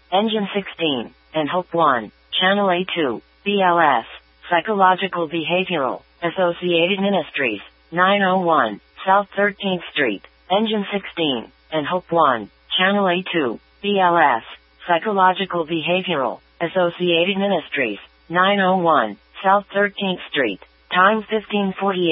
Engine 16, and Hope 1, Channel A2, BLS, Psychological Behavioral, Associated Ministries, 901, South 13th Street, Engine 16, and Hope 1, Channel A2, BLS, Psychological Behavioral, Associated Ministries, 901, South 13th Street, time 1548.